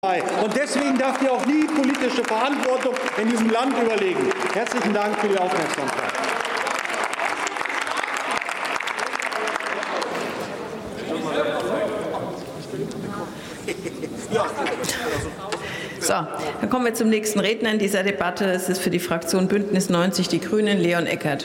Und deswegen darf ihr auch nie politische Verantwortung in diesem Land überlegen. Herzlichen Dank für die Aufmerksamkeit. So, dann kommen wir zum nächsten Redner in dieser Debatte. Es ist für die Fraktion Bündnis 90 Die Grünen, Leon Eckert.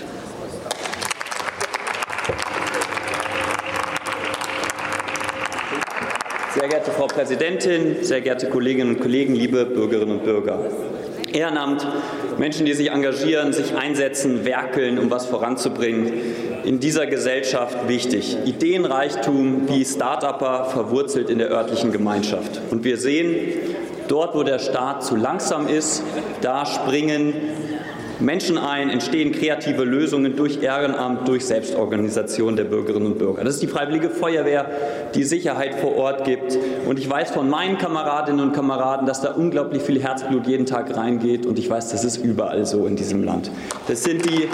Sehr geehrte Frau Präsidentin, sehr geehrte Kolleginnen und Kollegen, liebe Bürgerinnen und Bürger! Ehrenamt, Menschen, die sich engagieren, sich einsetzen, werkeln, um was voranzubringen, in dieser Gesellschaft wichtig. Ideenreichtum wie Start-Upper verwurzelt in der örtlichen Gemeinschaft. Und wir sehen, dort, wo der Staat zu langsam ist, da springen Menschen ein, entstehen kreative Lösungen durch Ehrenamt, durch Selbstorganisation der Bürgerinnen und Bürger. Das ist die Freiwillige Feuerwehr, die Sicherheit vor Ort gibt. Und ich weiß von meinen Kameradinnen und Kameraden, dass da unglaublich viel Herzblut jeden Tag reingeht. Und ich weiß, das ist überall so in diesem Land. Das sind die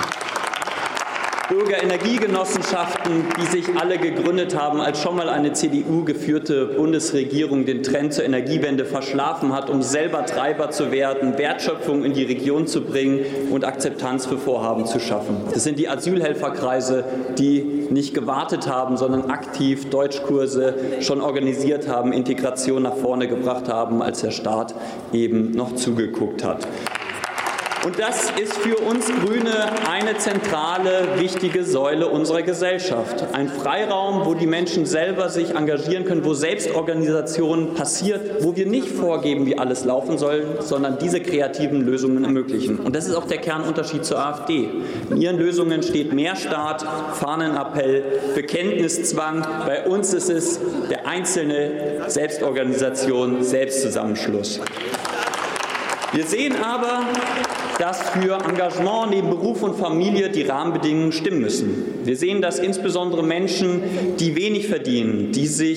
Bürgerenergiegenossenschaften, die sich alle gegründet haben, als schon mal eine CDU-geführte Bundesregierung den Trend zur Energiewende verschlafen hat, um selber Treiber zu werden, Wertschöpfung in die Region zu bringen und Akzeptanz für Vorhaben zu schaffen. Das sind die Asylhelferkreise, die nicht gewartet haben, sondern aktiv Deutschkurse schon organisiert haben, Integration nach vorne gebracht haben, als der Staat eben noch zugeguckt hat. Und das ist für uns Grüne eine zentrale, wichtige Säule unserer Gesellschaft. Ein Freiraum, wo die Menschen selber sich engagieren können, wo Selbstorganisation passiert, wo wir nicht vorgeben, wie alles laufen soll, sondern diese kreativen Lösungen ermöglichen. Und das ist auch der Kernunterschied zur AfD. In ihren Lösungen steht mehr Staat, Fahnenappell, Bekenntniszwang. Bei uns ist es der einzelne Selbstorganisation, Selbstzusammenschluss. Wir sehen aber, dass für Engagement neben Beruf und Familie die Rahmenbedingungen stimmen müssen. Wir sehen, dass insbesondere Menschen, die wenig verdienen,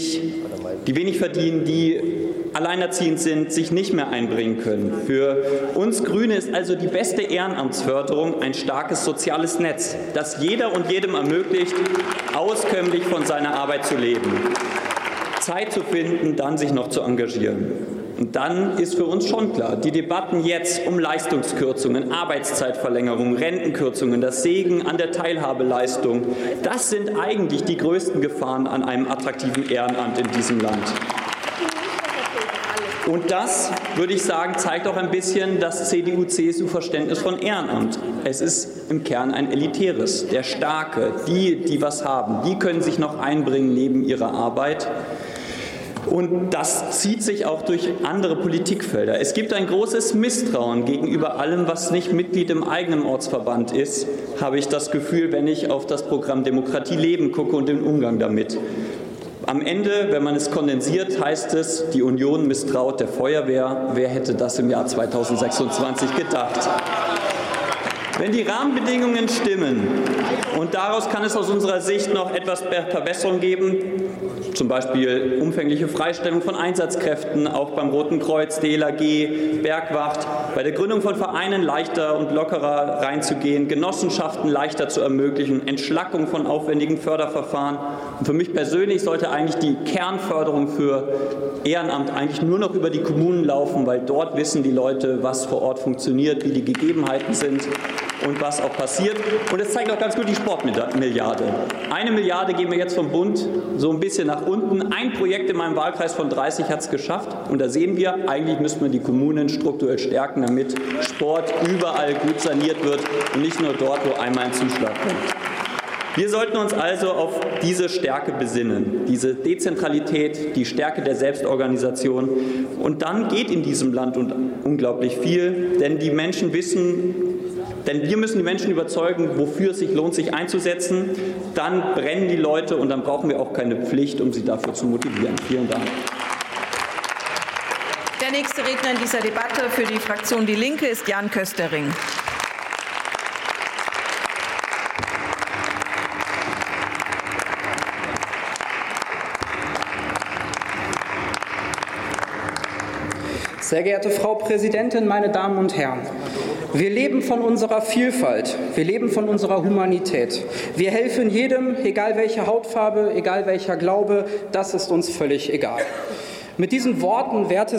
die alleinerziehend sind, sich nicht mehr einbringen können. Für uns Grüne ist also die beste Ehrenamtsförderung ein starkes soziales Netz, das jeder und jedem ermöglicht, auskömmlich von seiner Arbeit zu leben, Zeit zu finden, dann sich noch zu engagieren. Und dann ist für uns schon klar, die Debatten jetzt um Leistungskürzungen, Arbeitszeitverlängerung, Rentenkürzungen, das Sägen an der Teilhabeleistung, das sind eigentlich die größten Gefahren an einem attraktiven Ehrenamt in diesem Land. Und das, würde ich sagen, zeigt auch ein bisschen das CDU-CSU-Verständnis von Ehrenamt. Es ist im Kern ein elitäres. Der Starke, die was haben, die können sich noch einbringen neben ihrer Arbeit. Und das zieht sich auch durch andere Politikfelder. Es gibt ein großes Misstrauen gegenüber allem, was nicht Mitglied im eigenen Ortsverband ist, habe ich das Gefühl, wenn ich auf das Programm Demokratie leben gucke und den Umgang damit. Am Ende, wenn man es kondensiert, heißt es, die Union misstraut der Feuerwehr. Wer hätte das im Jahr 2026 gedacht? Wenn die Rahmenbedingungen stimmen, und daraus kann es aus unserer Sicht noch etwas Verbesserung geben, zum Beispiel umfängliche Freistellung von Einsatzkräften, auch beim Roten Kreuz, DLRG, Bergwacht, bei der Gründung von Vereinen leichter und lockerer reinzugehen, Genossenschaften leichter zu ermöglichen, Entschlackung von aufwendigen Förderverfahren. Und für mich persönlich sollte eigentlich die Kernförderung für Ehrenamt eigentlich nur noch über die Kommunen laufen, weil dort wissen die Leute, was vor Ort funktioniert, wie die Gegebenheiten sind und was auch passiert. Und es zeigt auch ganz gut die Sportmilliarde. 1 Milliarde geben wir jetzt vom Bund so ein bisschen nach unten. Ein Projekt in meinem Wahlkreis von 30 hat es geschafft. Und da sehen wir, eigentlich müssen wir die Kommunen strukturell stärken, damit Sport überall gut saniert wird und nicht nur dort, wo einmal ein Zuschlag kommt. Wir sollten uns also auf diese Stärke besinnen, diese Dezentralität, die Stärke der Selbstorganisation. Und dann geht in diesem Land unglaublich viel, denn wir müssen die Menschen überzeugen, wofür es sich lohnt, sich einzusetzen. Dann brennen die Leute und dann brauchen wir auch keine Pflicht, um sie dafür zu motivieren. Vielen Dank. Der nächste Redner in dieser Debatte für die Fraktion Die Linke ist Jan Köstering. Sehr geehrte Frau Präsidentin, meine Damen und Herren! Wir leben von unserer Vielfalt, wir leben von unserer Humanität. Wir helfen jedem, egal welche Hautfarbe, egal welcher Glaube, das ist uns völlig egal. Mit diesen Worten, werte